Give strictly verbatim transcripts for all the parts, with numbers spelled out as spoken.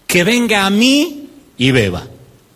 que venga a mí y beba.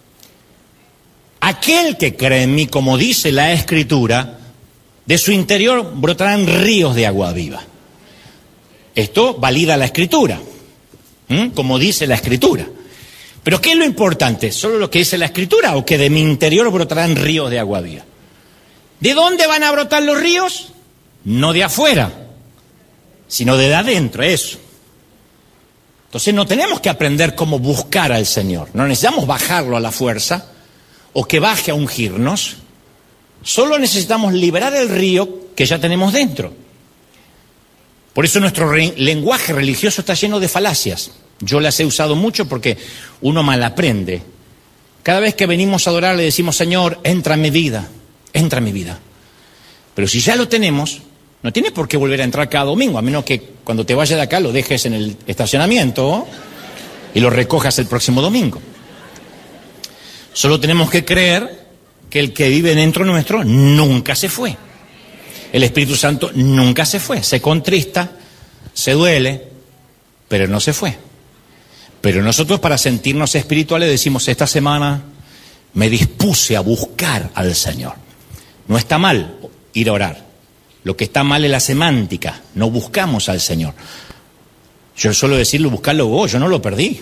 Aquel que cree en mí, como dice la Escritura, de su interior brotarán ríos de agua viva. Esto valida la Escritura, ¿Mm? como dice la Escritura. Pero ¿qué es lo importante? ¿Solo lo que dice la Escritura o que de mi interior brotarán ríos de agua viva? ¿De dónde van a brotar los ríos? No de afuera, sino de adentro, eso. Entonces no tenemos que aprender cómo buscar al Señor. No necesitamos bajarlo a la fuerza o que baje a ungirnos. Solo necesitamos liberar el río que ya tenemos dentro. Por eso nuestro re- lenguaje religioso está lleno de falacias. Yo las he usado mucho porque uno mal aprende. Cada vez que venimos a adorar le decimos, Señor, entra en mi vida, entra en mi vida. Pero si ya lo tenemos, no tienes por qué volver a entrar cada domingo, a menos que cuando te vayas de acá lo dejes en el estacionamiento y lo recojas el próximo domingo. Solo tenemos que creer que el que vive dentro nuestro nunca se fue. El Espíritu Santo nunca se fue. Se contrista, se duele, pero no se fue. Pero nosotros, para sentirnos espirituales, decimos, esta semana me dispuse a buscar al Señor. No está mal ir a orar. Lo que está mal es la semántica. No buscamos al Señor. Yo suelo decirlo, buscarlo vos, yo no lo perdí.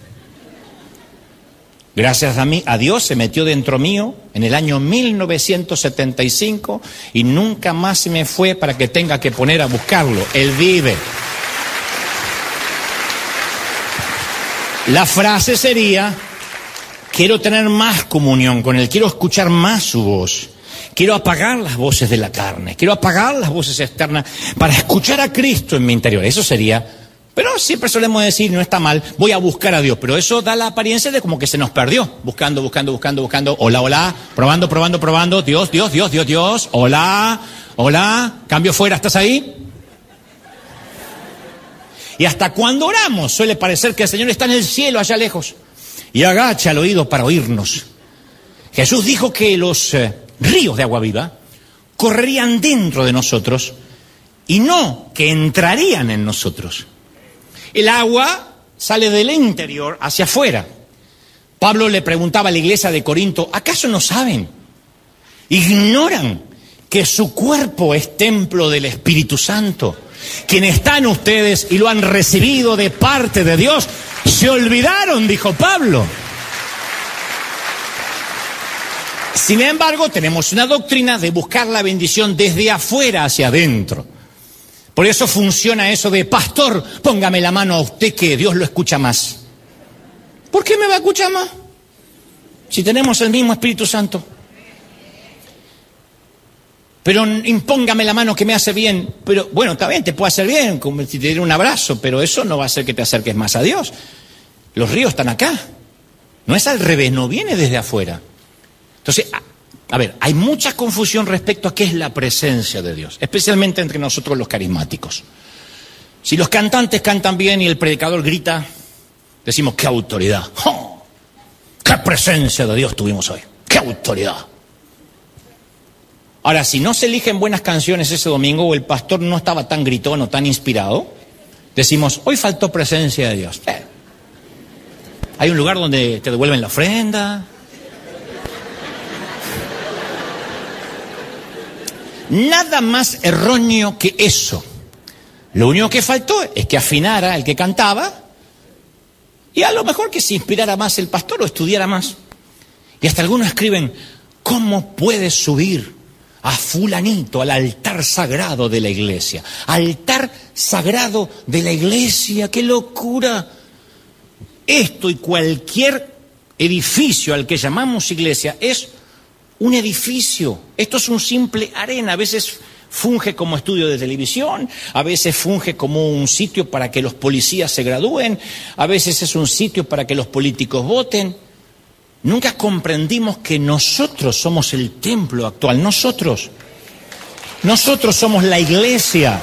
Gracias a mí, a Dios se metió dentro mío en el año mil novecientos setenta y cinco y nunca más se me fue para que tenga que poner a buscarlo. Él vive. La frase sería, quiero tener más comunión con Él, quiero escuchar más su voz, quiero apagar las voces de la carne, quiero apagar las voces externas para escuchar a Cristo en mi interior. Eso sería, pero siempre solemos decir, no está mal, voy a buscar a Dios, pero eso da la apariencia de como que se nos perdió, buscando, buscando, buscando, buscando, hola, hola, probando, probando, probando, Dios, Dios, Dios, Dios, Dios, hola, hola, cambio fuera, ¿estás ahí? Y hasta cuando oramos suele parecer que el Señor está en el cielo, allá lejos, y agacha el oído para oírnos. Jesús dijo que los eh, ríos de agua viva correrían dentro de nosotros y no que entrarían en nosotros. El agua sale del interior hacia afuera. Pablo le preguntaba a la iglesia de Corinto, ¿acaso no saben? ¿Ignoran que su cuerpo es templo del Espíritu Santo? Quien está en ustedes y lo han recibido de parte de Dios, se olvidaron, dijo Pablo. Sin embargo, tenemos una doctrina de buscar la bendición desde afuera hacia adentro. Por eso funciona eso de, pastor, póngame la mano a usted que Dios lo escucha más. ¿Por qué me va a escuchar más? Si tenemos el mismo Espíritu Santo. Pero impóngame la mano que me hace bien. Pero bueno, está bien, te puede hacer bien, como si te diera un abrazo, pero eso no va a hacer que te acerques más a Dios. Los ríos están acá. No es al revés, no viene desde afuera. Entonces, a, a ver, hay mucha confusión respecto a qué es la presencia de Dios, especialmente entre nosotros los carismáticos. Si los cantantes cantan bien y el predicador grita, decimos, ¡qué autoridad! ¡Oh! ¡Qué presencia de Dios tuvimos hoy! ¡Qué autoridad! Ahora, si no se eligen buenas canciones ese domingo o el pastor no estaba tan gritón o tan inspirado, decimos, hoy faltó presencia de Dios. Eh. Hay un lugar donde te devuelven la ofrenda. Nada más erróneo que eso. Lo único que faltó es que afinara el que cantaba y a lo mejor que se inspirara más el pastor o estudiara más. Y hasta algunos escriben, ¿cómo puedes subir a fulanito al altar sagrado de la iglesia? Altar sagrado de la iglesia, ¡qué locura! Esto y cualquier edificio al que llamamos iglesia es un edificio. Esto es un simple arena. A veces funge como estudio de televisión, a veces funge como un sitio para que los policías se gradúen, a veces es un sitio para que los políticos voten. Nunca comprendimos que nosotros somos el templo actual, nosotros. Nosotros somos la iglesia.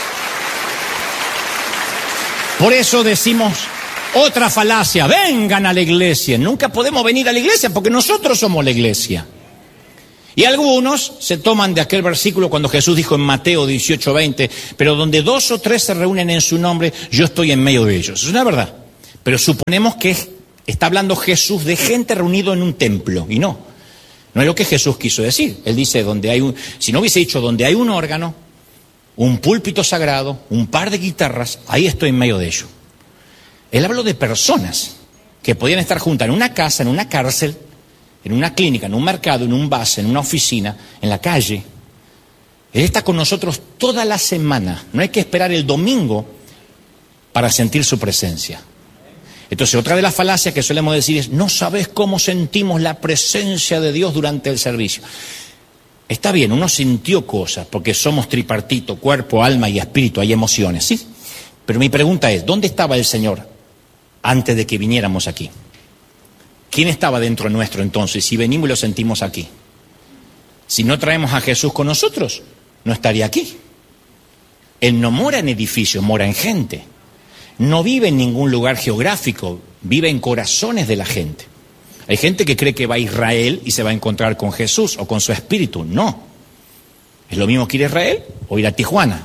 Por eso decimos otra falacia, vengan a la iglesia. Nunca podemos venir a la iglesia porque nosotros somos la iglesia. Y algunos se toman de aquel versículo cuando Jesús dijo en Mateo dieciocho veinte, pero donde dos o tres se reúnen en su nombre, yo estoy en medio de ellos. Es una verdad. Pero suponemos que está hablando Jesús de gente reunido en un templo, y no. No es lo que Jesús quiso decir. Él dice, donde hay un, si no hubiese dicho donde hay un órgano, un púlpito sagrado, un par de guitarras, ahí estoy en medio de ello. Él habló de personas que podían estar juntas en una casa, en una cárcel, en una clínica, en un mercado, en un bus, en una oficina, en la calle. Él está con nosotros toda la semana. No hay que esperar el domingo para sentir su presencia. Entonces, otra de las falacias que solemos decir es, no sabes cómo sentimos la presencia de Dios durante el servicio. Está bien, uno sintió cosas, porque somos tripartito, cuerpo, alma y espíritu, hay emociones, ¿sí? Pero mi pregunta es, ¿dónde estaba el Señor antes de que viniéramos aquí? ¿Quién estaba dentro nuestro entonces si venimos y lo sentimos aquí? Si no traemos a Jesús con nosotros, no estaría aquí. Él no mora en edificios, mora en gente. No vive en ningún lugar geográfico, vive en corazones de la gente. Hay gente que cree que va a Israel y se va a encontrar con Jesús o con su espíritu. No. Es lo mismo que ir a Israel o ir a Tijuana.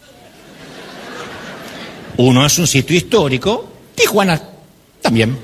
Uno es un sitio histórico, Tijuana también.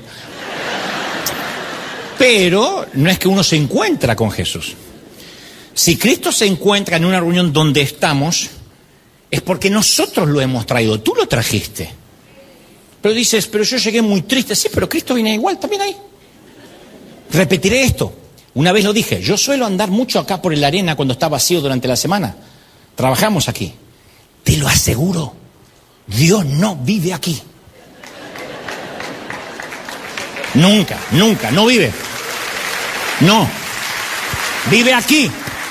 Pero no es que uno se encuentra con Jesús. Si Cristo se encuentra en una reunión donde estamos, es porque nosotros lo hemos traído, tú lo trajiste. Pero dices, pero yo llegué muy triste. Sí, pero Cristo viene igual, también ahí. Repetiré esto. Una vez lo dije, yo suelo andar mucho acá por la arena cuando está vacío durante la semana. Trabajamos aquí. Te lo aseguro, Dios no vive aquí. Nunca, nunca, no vive. No, vive aquí.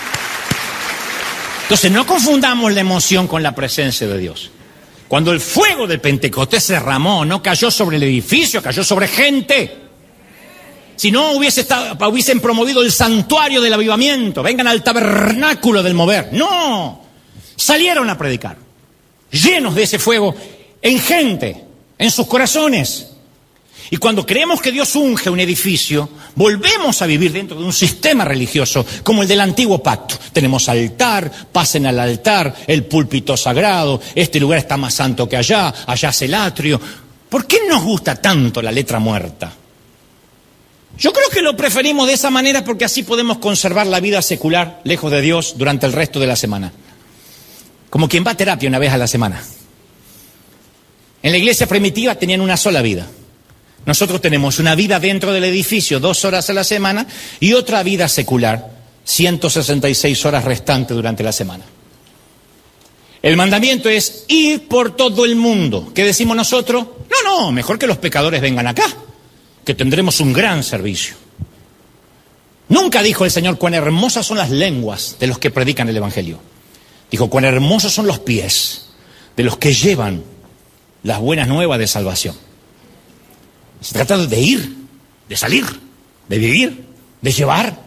Entonces no confundamos la emoción con la presencia de Dios. Cuando el fuego del Pentecostés se derramó, no cayó sobre el edificio, cayó sobre gente. Si no hubiese estado, hubiesen promovido el santuario del avivamiento, vengan al tabernáculo del mover. No, salieron a predicar, llenos de ese fuego en gente, en sus corazones. Y cuando creemos que Dios unge un edificio, volvemos a vivir dentro de un sistema religioso como el del antiguo pacto. Tenemos altar, pasen al altar, el púlpito sagrado, este lugar está más santo que allá, allá es el atrio. ¿Por qué nos gusta tanto la letra muerta? Yo creo que lo preferimos de esa manera porque así podemos conservar la vida secular lejos de Dios durante el resto de la semana. Como quien va a terapia una vez a la semana. En la iglesia primitiva tenían una sola vida. Nosotros tenemos una vida dentro del edificio, dos horas a la semana, y otra vida secular, ciento sesenta y seis horas restantes durante la semana. El mandamiento es ir por todo el mundo. ¿Qué decimos nosotros? No, no, mejor que los pecadores vengan acá, que tendremos un gran servicio. Nunca dijo el Señor cuán hermosas son las lenguas de los que predican el Evangelio. Dijo cuán hermosos son los pies de los que llevan las buenas nuevas de salvación. Se trata de ir, de salir, de vivir, de llevar.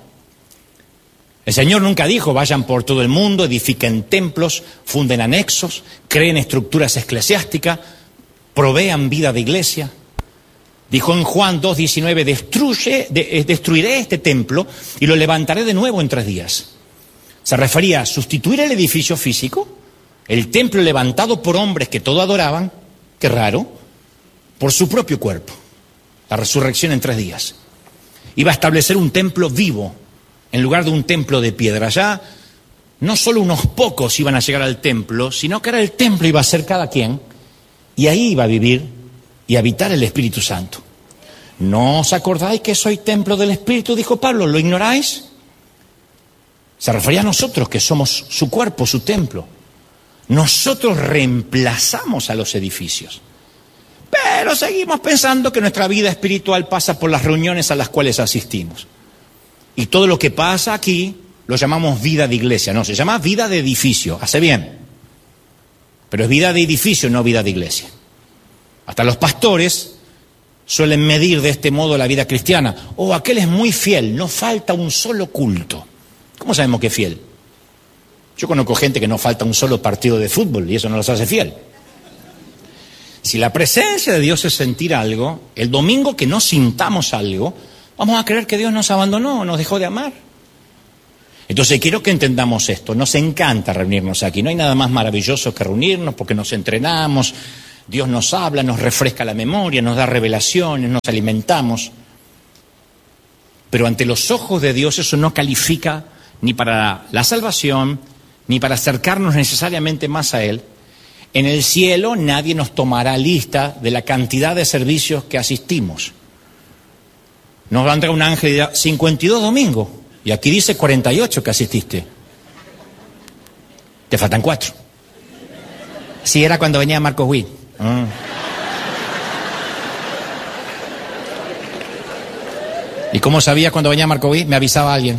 El Señor nunca dijo, vayan por todo el mundo, edifiquen templos, funden anexos, creen estructuras eclesiásticas, provean vida de iglesia. Dijo en Juan dos diecinueve, destruye, de, destruiré este templo y lo levantaré de nuevo en tres días. Se refería a sustituir el edificio físico, el templo levantado por hombres que todo adoraban, qué raro, por su propio cuerpo. La resurrección en tres días. Iba a establecer un templo vivo en lugar de un templo de piedra. Ya no solo unos pocos iban a llegar al templo, sino que ahora el templo iba a ser cada quien y ahí iba a vivir y habitar el Espíritu Santo. ¿No os acordáis que soy templo del Espíritu? Dijo Pablo, ¿lo ignoráis? Se refería a nosotros que somos su cuerpo, su templo. Nosotros reemplazamos a los edificios. Pero seguimos pensando que nuestra vida espiritual pasa por las reuniones a las cuales asistimos. Y todo lo que pasa aquí lo llamamos vida de iglesia. No, se llama vida de edificio. Hace bien. Pero es vida de edificio, no vida de iglesia. Hasta los pastores suelen medir de este modo la vida cristiana. Oh, aquel es muy fiel, no falta un solo culto. ¿Cómo sabemos que es fiel? Yo conozco gente que no falta un solo partido de fútbol y eso no los hace fiel. Si la presencia de Dios es sentir algo, el domingo que no sintamos algo, vamos a creer que Dios nos abandonó, nos dejó de amar. Entonces quiero que entendamos esto, nos encanta reunirnos aquí, no hay nada más maravilloso que reunirnos porque nos entrenamos, Dios nos habla, nos refresca la memoria, nos da revelaciones, nos alimentamos. Pero ante los ojos de Dios eso no califica ni para la salvación, ni para acercarnos necesariamente más a Él. En el cielo nadie nos tomará lista de la cantidad de servicios que asistimos. Nos va a entrar un ángel y dirá, cincuenta y dos domingos, y aquí dice cuarenta y ocho que asististe. Te faltan cuatro. Sí, era cuando venía Marcos Witt. Ah. ¿Y cómo sabía cuando venía Marcos Witt? Me avisaba alguien.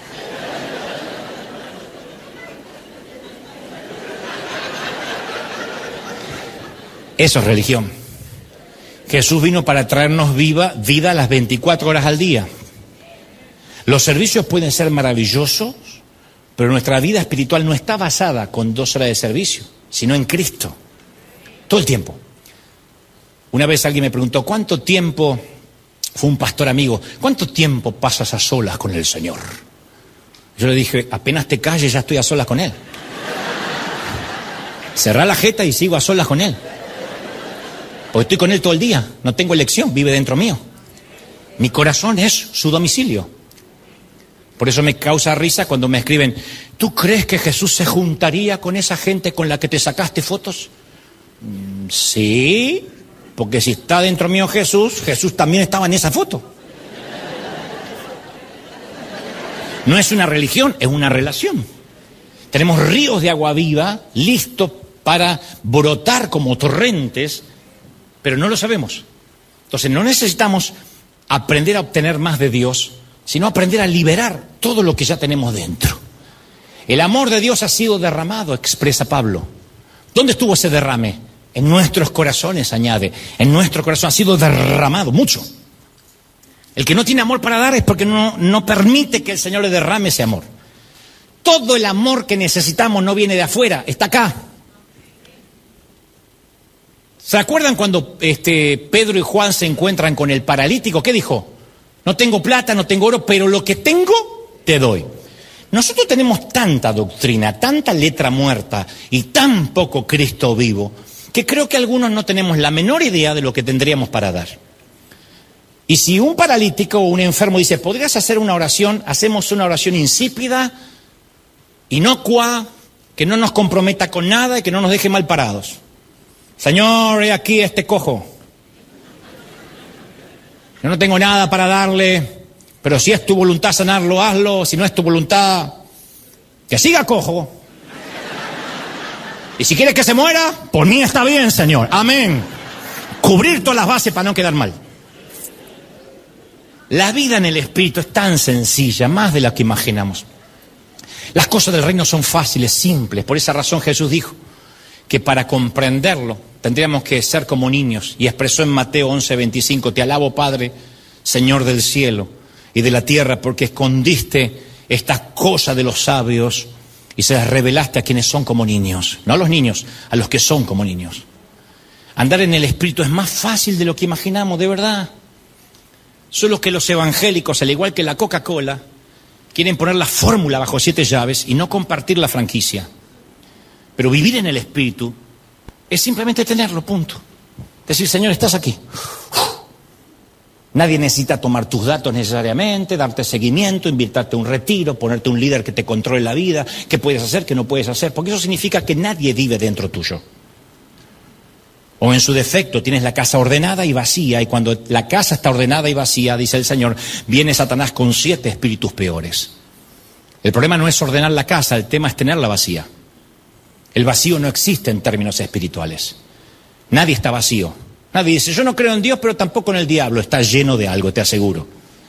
Eso es religión. Jesús vino para traernos viva, vida a las veinticuatro horas al día. Los servicios pueden ser maravillosos, pero nuestra vida espiritual no está basada con dos horas de servicio, sino en Cristo. Todo el tiempo. Una vez alguien me preguntó, ¿cuánto tiempo, fue un pastor amigo, cuánto tiempo pasas a solas con el Señor? Yo le dije, apenas te calles ya estoy a solas con Él. Cerrá la jeta y sigo a solas con Él. Porque estoy con Él todo el día, no tengo elección, vive dentro mío. Mi corazón es su domicilio. Por eso me causa risa cuando me escriben, ¿tú crees que Jesús se juntaría con esa gente con la que te sacaste fotos? Mm, sí, porque si está dentro mío Jesús, Jesús también estaba en esa foto. No es una religión, es una relación. Tenemos ríos de agua viva listos para brotar como torrentes, pero no lo sabemos. Entonces no necesitamos aprender a obtener más de Dios, sino aprender a liberar todo lo que ya tenemos dentro. El amor de Dios ha sido derramado, expresa Pablo. ¿Dónde estuvo ese derrame? En nuestros corazones, añade. En nuestro corazón ha sido derramado, mucho. El que no tiene amor para dar es porque no, no permite que el Señor le derrame ese amor. Todo el amor que necesitamos no viene de afuera, está acá. ¿Se acuerdan cuando este, Pedro y Juan se encuentran con el paralítico? ¿Qué dijo? No tengo plata, no tengo oro, pero lo que tengo, te doy. Nosotros tenemos tanta doctrina, tanta letra muerta y tan poco Cristo vivo, que creo que algunos no tenemos la menor idea de lo que tendríamos para dar. Y si un paralítico o un enfermo dice, ¿podrías hacer una oración? Hacemos una oración insípida, inocua, que no nos comprometa con nada y que no nos deje mal parados. Señor, he aquí este cojo. Yo no tengo nada para darle, pero si es tu voluntad sanarlo, hazlo. Si no es tu voluntad, que siga cojo. Y si quieres que se muera, por mí está bien, Señor. Amén. Cubrir todas las bases para no quedar mal. La vida en el Espíritu es tan sencilla, más de la que imaginamos. Las cosas del reino son fáciles, simples. Por esa razón Jesús dijo que para comprenderlo tendríamos que ser como niños. Y expresó en Mateo once veinticinco, te alabo, Padre, Señor del cielo y de la tierra, porque escondiste estas cosas de los sabios y se las revelaste a quienes son como niños. No a los niños, a los que son como niños. Andar en el Espíritu es más fácil de lo que imaginamos, de verdad. Solo que los evangélicos, al igual que la Coca-Cola, quieren poner la fórmula bajo siete llaves y no compartir la franquicia. Pero vivir en el Espíritu es simplemente tenerlo, punto. Decir, Señor, estás aquí. Nadie necesita tomar tus datos necesariamente, darte seguimiento, invitarte a un retiro, ponerte un líder que te controle la vida, qué puedes hacer, qué no puedes hacer, porque eso significa que nadie vive dentro tuyo. O en su defecto tienes la casa ordenada y vacía, y cuando la casa está ordenada y vacía, dice el Señor, viene Satanás con siete espíritus peores. El problema no es ordenar la casa, el tema es tenerla vacía. El vacío no existe en términos espirituales. Nadie está vacío. Nadie dice, yo no creo en Dios, pero tampoco en el diablo. Está lleno de algo, te aseguro.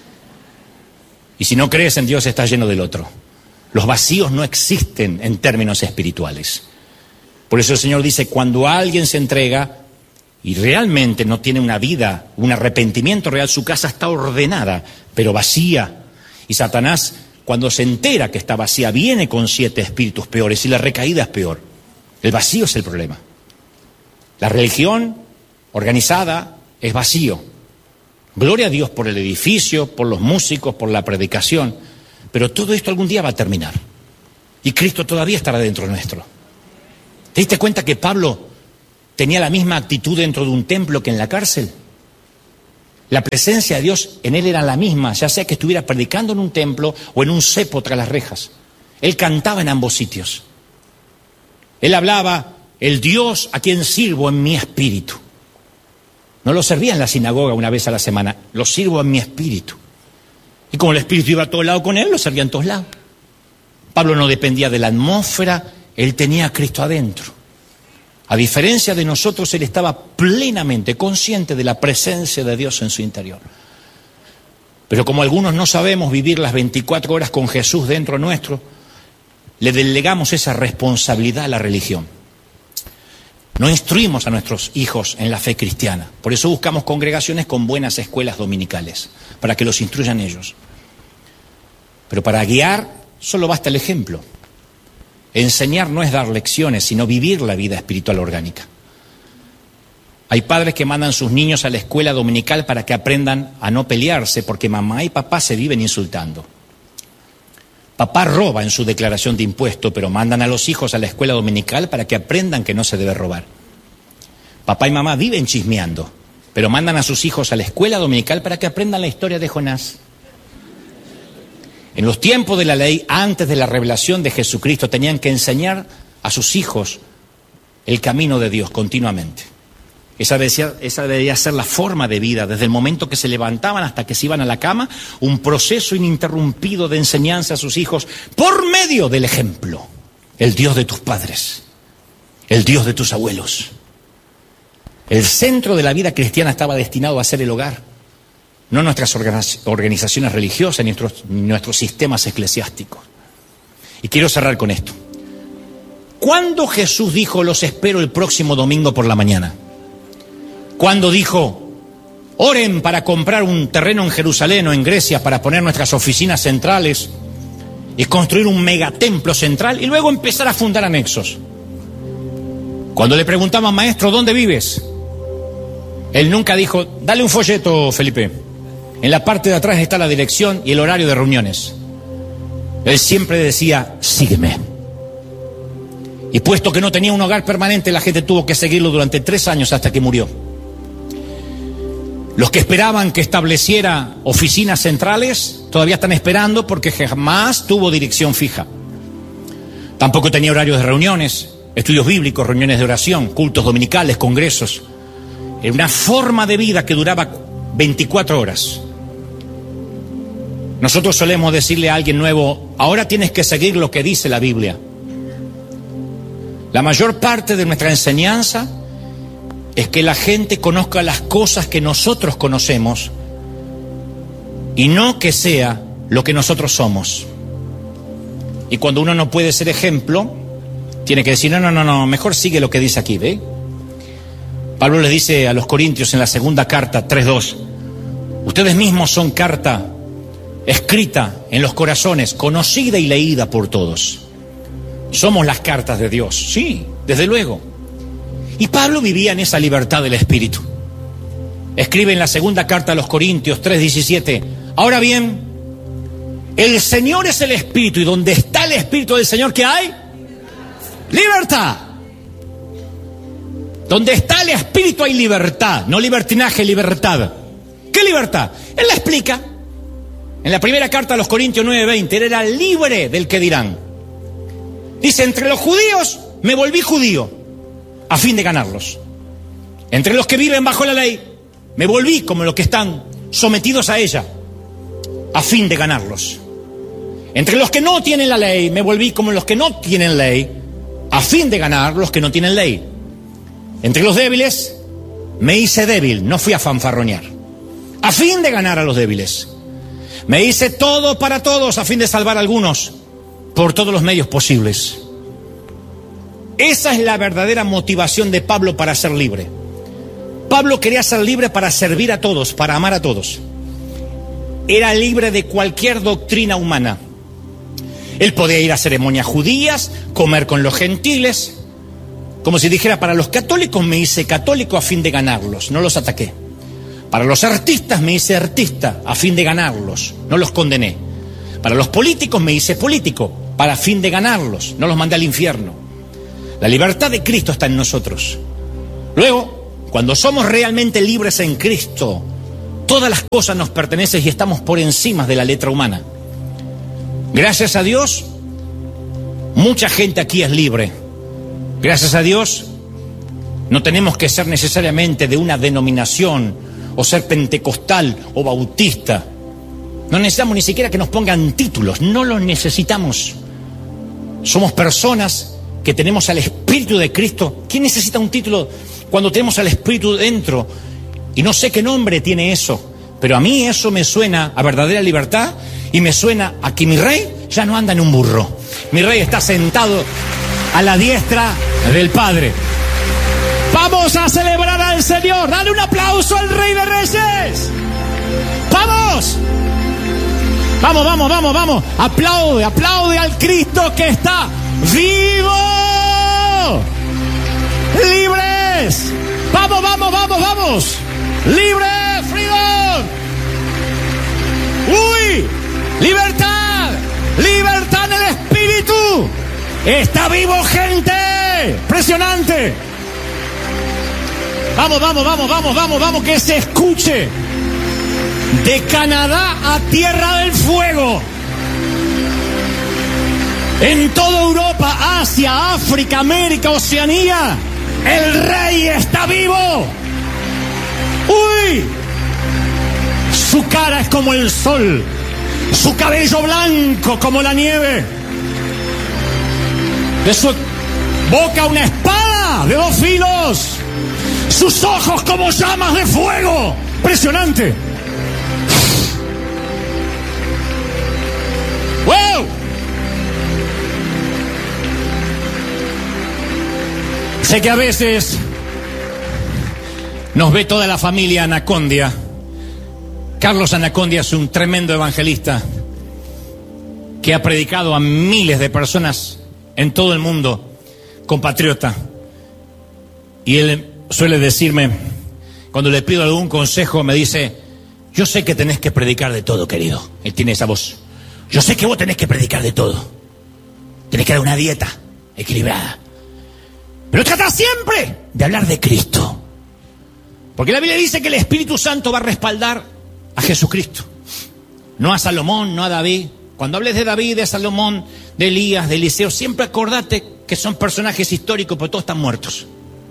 Y si no crees en Dios, está lleno del otro. Los vacíos no existen en términos espirituales. Por eso el Señor dice, cuando alguien se entrega y realmente no tiene una vida, un arrepentimiento real, su casa está ordenada, pero vacía. Y Satanás, cuando se entera que está vacía, viene con siete espíritus peores y la recaída es peor. El vacío es el problema. La religión organizada es vacío. Gloria a Dios por el edificio, por los músicos, por la predicación, pero todo esto algún día va a terminar. Y Cristo todavía estará dentro nuestro. ¿Te diste cuenta que Pablo tenía la misma actitud dentro de un templo que en la cárcel. La presencia de Dios en él era la misma, ya sea que estuviera predicando en un templo o en un cepo tras las rejas. Él cantaba en ambos sitios. Él hablaba, el Dios a quien sirvo en mi espíritu. No lo servía en la sinagoga una vez a la semana, lo sirvo en mi espíritu. Y como el espíritu iba a todos lados con él, lo servía en todos lados. Pablo no dependía de la atmósfera, él tenía a Cristo adentro. A diferencia de nosotros, él estaba plenamente consciente de la presencia de Dios en su interior. Pero como algunos no sabemos vivir las veinticuatro horas con Jesús dentro nuestro, le delegamos esa responsabilidad a la religión. No instruimos a nuestros hijos en la fe cristiana. Por eso buscamos congregaciones con buenas escuelas dominicales, para que los instruyan ellos. Pero para guiar solo basta el ejemplo. Enseñar no es dar lecciones, sino vivir la vida espiritual orgánica. Hay padres que mandan a sus niños a la escuela dominical para que aprendan a no pelearse, porque mamá y papá se viven insultando. Papá roba en su declaración de impuesto, pero mandan a los hijos a la escuela dominical para que aprendan que no se debe robar. Papá y mamá viven chismeando, pero mandan a sus hijos a la escuela dominical para que aprendan la historia de Jonás. En los tiempos de la ley, antes de la revelación de Jesucristo, tenían que enseñar a sus hijos el camino de Dios continuamente. Esa debería, esa debería ser la forma de vida, desde el momento que se levantaban hasta que se iban a la cama, un proceso ininterrumpido de enseñanza a sus hijos por medio del ejemplo. El Dios de tus padres, el Dios de tus abuelos. El centro de la vida cristiana estaba destinado a ser el hogar. No nuestras organizaciones religiosas ni nuestros, ni nuestros sistemas eclesiásticos. Y quiero cerrar con esto. ¿Cuándo Jesús dijo, los espero el próximo domingo por la mañana? ¿Cuándo dijo, oren para comprar un terreno en Jerusalén o en Grecia para poner nuestras oficinas centrales y construir un megatemplo central y luego empezar a fundar anexos? Cuando le preguntaban, maestro, ¿dónde vives? Él nunca dijo, dale un folleto, Felipe. En la parte de atrás está la dirección y el horario de reuniones. Él siempre decía, sígueme. Y puesto que no tenía un hogar permanente, la gente tuvo que seguirlo durante tres años hasta que murió. Los que esperaban que estableciera oficinas centrales, todavía están esperando porque jamás tuvo dirección fija. Tampoco tenía horarios de reuniones, estudios bíblicos, reuniones de oración, cultos dominicales, congresos. Era una forma de vida que duraba veinticuatro horas. Nosotros solemos decirle a alguien nuevo, ahora tienes que seguir lo que dice la Biblia. La mayor parte de nuestra enseñanza es que la gente conozca las cosas que nosotros conocemos y no que sea lo que nosotros somos. Y cuando uno no puede ser ejemplo, tiene que decir, no, no, no, no, mejor sigue lo que dice aquí, ¿ve? Pablo les dice a los Corintios en la segunda carta, tres dos, ustedes mismos son carta escrita en los corazones, conocida y leída por todos. Somos las cartas de Dios, sí, desde luego. Y Pablo vivía en esa libertad del Espíritu. Escribe en la segunda carta a los Corintios tres diecisiete, ahora bien, el Señor es el Espíritu y donde está el Espíritu del Señor, ¿qué hay? Libertad. Donde está el Espíritu hay libertad, no libertinaje, libertad. ¿Qué libertad? Él la explica. En la primera carta a los Corintios nueve veinte, él era libre del que dirán. Dice, entre los judíos me volví judío a fin de ganarlos. Entre los que viven bajo la ley me volví como los que están sometidos a ella a fin de ganarlos. Entre los que no tienen la ley me volví como los que no tienen ley a fin de ganar los que no tienen ley. Entre los débiles me hice débil, no fui a fanfarronear, a fin de ganar a los débiles. Me hice todo para todos a fin de salvar a algunos por todos los medios posibles. Esa es la verdadera motivación de Pablo para ser libre. Pablo quería ser libre para servir a todos, para amar a todos. Era libre de cualquier doctrina humana. Él podía ir a ceremonias judías, comer con los gentiles. Como si dijera, para los católicos me hice católico a fin de ganarlos, no los ataqué. Para los artistas me hice artista a fin de ganarlos, no los condené. Para los políticos me hice político para fin de ganarlos, no los mandé al infierno. La libertad de Cristo está en nosotros. Luego, cuando somos realmente libres en Cristo, todas las cosas nos pertenecen y estamos por encima de la letra humana. Gracias a Dios, mucha gente aquí es libre. Gracias a Dios, no tenemos que ser necesariamente de una denominación o ser pentecostal o bautista. No necesitamos ni siquiera que nos pongan títulos, no los necesitamos. Somos personas que tenemos al Espíritu de Cristo. ¿Quién necesita un título cuando tenemos al Espíritu dentro? Y no sé qué nombre tiene eso, pero a mí eso me suena a verdadera libertad y me suena a que mi rey ya no anda en un burro. Mi rey está sentado a la diestra del Padre. Vamos a celebrar al Señor. Dale un aplauso al Rey de Reyes. ¡Vamos! Vamos, vamos, vamos, vamos. Aplaude, aplaude al Cristo que está vivo. Libres. Vamos, vamos, vamos, vamos. Libre, freedom. Uy, libertad. Libertad en el Espíritu. Está vivo, gente. Impresionante. Vamos, vamos, vamos, vamos, vamos, vamos, que se escuche. De Canadá a Tierra del Fuego. En toda Europa, Asia, África, América, Oceanía, el Rey está vivo. ¡Uy! Su cara es como el sol, su cabello blanco como la nieve, de su boca una espada de dos filos, sus ojos como llamas de fuego. Impresionante. ¡Wow! Sé que a veces nos ve toda la familia Anacondia. Carlos Anacondia es un tremendo evangelista que ha predicado a miles de personas en todo el mundo, compatriota. Y él suele decirme, cuando le pido algún consejo, me dice: yo sé que tenés que predicar de todo, querido. Él tiene esa voz. Yo sé que vos tenés que predicar de todo. Tenés que dar una dieta equilibrada. Pero trata siempre de hablar de Cristo. Porque la Biblia dice que el Espíritu Santo va a respaldar a Jesucristo. No a Salomón, no a David. Cuando hables de David, de Salomón, de Elías, de Eliseo, siempre acordate que son personajes históricos, pero todos están muertos.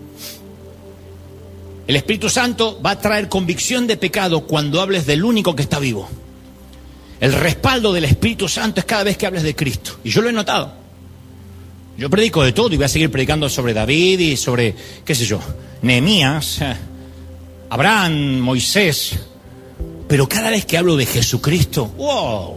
El Espíritu Santo va a traer convicción de pecado cuando hables del único que está vivo. El respaldo del Espíritu Santo es cada vez que hables de Cristo. Y yo lo he notado. Yo predico de todo y voy a seguir predicando sobre David y sobre, qué sé yo, Nehemías, Abraham, Moisés. Pero cada vez que hablo de Jesucristo, wow,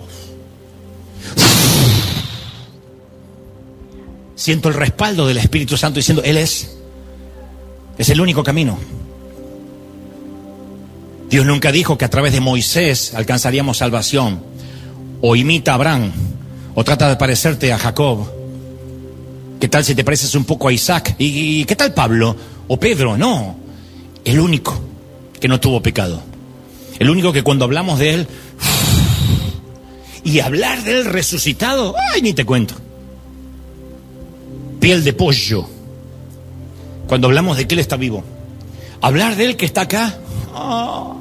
siento el respaldo del Espíritu Santo diciendo, Él es, es el único camino. Dios nunca dijo que a través de Moisés alcanzaríamos salvación. O imita a Abraham, o trata de parecerte a Jacob. ¿Qué tal si te pareces un poco a Isaac? ¿Y, y qué tal Pablo? ¿O Pedro? No, el único que no tuvo pecado. El único que cuando hablamos de Él, y hablar de Él resucitado, ¡ay, ni te cuento! Piel de pollo. Cuando hablamos de que Él está vivo. Hablar de Él que está acá, ¡oh!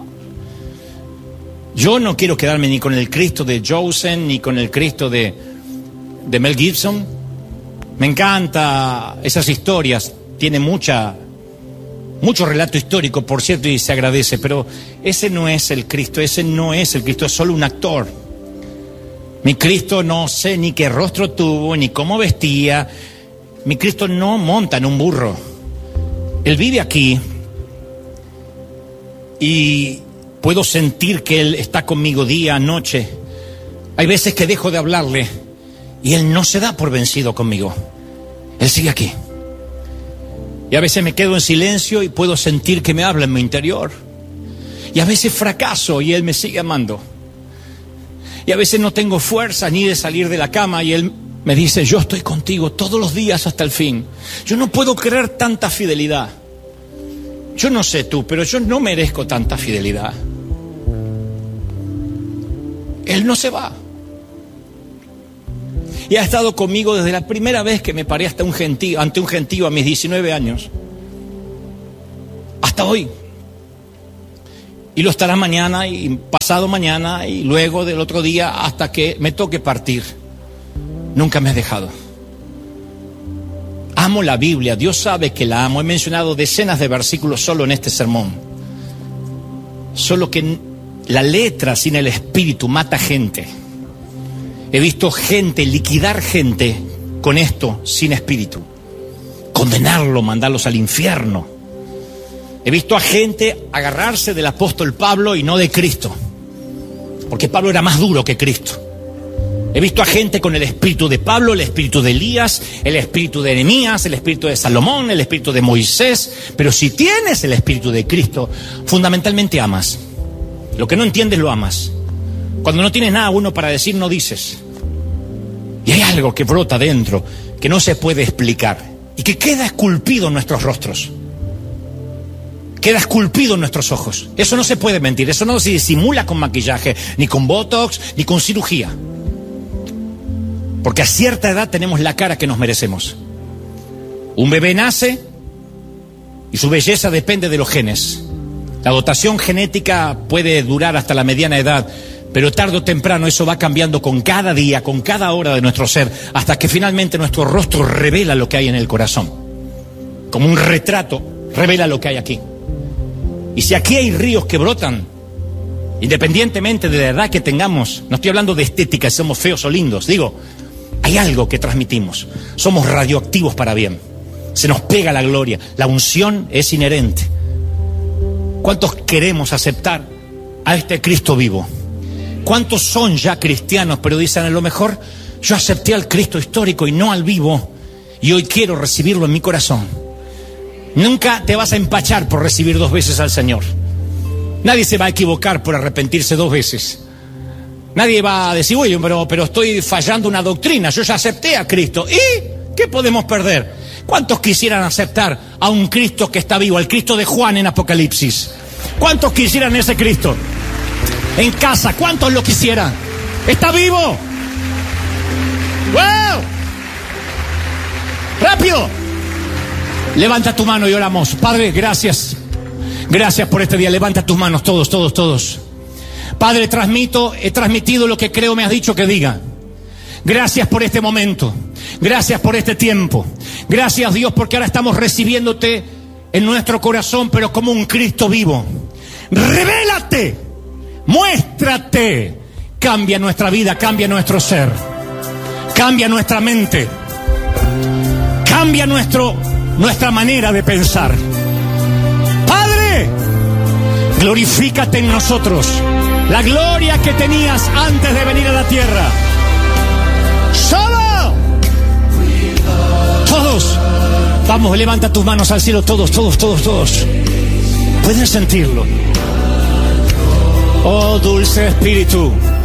Yo no quiero quedarme ni con el Cristo de Joseph, ni con el Cristo de, de Mel Gibson. Me encanta esas historias, tiene mucha, mucho relato histórico, por cierto, y se agradece, pero ese no es el Cristo, ese no es el Cristo, es solo un actor. Mi Cristo no sé ni qué rostro tuvo, ni cómo vestía. Mi Cristo no monta en un burro. Él vive aquí y puedo sentir que Él está conmigo día, noche. Hay veces que dejo de hablarle y Él no se da por vencido conmigo. Él sigue aquí. Y a veces me quedo en silencio y puedo sentir que me habla en mi interior. Y a veces fracaso y Él me sigue amando. Y a veces no tengo fuerza ni de salir de la cama y Él me dice, yo estoy contigo todos los días hasta el fin. Yo no puedo creer tanta fidelidad. Yo no sé tú, pero yo no merezco tanta fidelidad. Él no se va. Y ha estado conmigo desde la primera vez que me paré hasta un gentío, ante un gentío a mis diecinueve años. Hasta hoy. Y lo estará mañana y pasado mañana y luego del otro día hasta que me toque partir. Nunca me has dejado. Amo la Biblia, Dios sabe que la amo. He mencionado decenas de versículos solo en este sermón. Solo que la letra sin el espíritu mata gente. He visto gente liquidar gente con esto sin espíritu. Condenarlo, mandarlos al infierno. He visto a gente agarrarse del apóstol Pablo y no de Cristo, porque Pablo era más duro que Cristo. He visto a gente con el espíritu de Pablo, el espíritu de Elías, el espíritu de Nehemías, el espíritu de Salomón, el espíritu de Moisés. Pero si tienes el espíritu de Cristo, fundamentalmente amas. Lo que no entiendes lo amas. Cuando no tienes nada bueno para decir, no dices. Y hay algo que brota dentro, que no se puede explicar y que queda esculpido en nuestros rostros. Queda esculpido en nuestros ojos. Eso no se puede mentir. Eso no se disimula con maquillaje, ni con botox, ni con cirugía. Porque a cierta edad tenemos la cara que nos merecemos. Un bebé nace y su belleza depende de los genes. La dotación genética puede durar hasta la mediana edad, pero tarde o temprano eso va cambiando con cada día, con cada hora de nuestro ser, hasta que finalmente nuestro rostro revela lo que hay en el corazón. Como un retrato revela lo que hay aquí. Y si aquí hay ríos que brotan, independientemente de la edad que tengamos, no estoy hablando de estética, si somos feos o lindos, digo, hay algo que transmitimos. Somos radioactivos para bien. Se nos pega la gloria. La unción es inherente. ¿Cuántos queremos aceptar a este Cristo vivo? ¿Cuántos son ya cristianos, pero dicen a lo mejor, yo acepté al Cristo histórico y no al vivo, y hoy quiero recibirlo en mi corazón? Nunca te vas a empachar por recibir dos veces al Señor. Nadie se va a equivocar por arrepentirse dos veces. Nadie va a decir, oye, pero, pero estoy fallando una doctrina, yo ya acepté a Cristo. ¿Y qué podemos perder? ¿Cuántos quisieran aceptar a un Cristo que está vivo, al Cristo de Juan en Apocalipsis? ¿Cuántos quisieran ese Cristo? En casa, ¿cuántos lo quisieran? ¡Está vivo! ¡Wow! ¡Rápido! Levanta tu mano y oramos. Padre, gracias. Gracias por este día. Levanta tus manos, todos, todos, todos. Padre, transmito, he transmitido lo que creo me has dicho que diga. Gracias por este momento. Gracias por este tiempo. Gracias, Dios, porque ahora estamos recibiéndote en nuestro corazón, pero como un Cristo vivo. Revélate. Muéstrate. Cambia nuestra vida, cambia nuestro ser. Cambia nuestra mente. Cambia nuestro... nuestra manera de pensar. Padre, glorifícate en nosotros. La gloria que tenías antes de venir a la tierra. Solo. Todos. Vamos, levanta tus manos al cielo. Todos, todos, todos, todos. Pueden sentirlo. Oh, dulce Espíritu.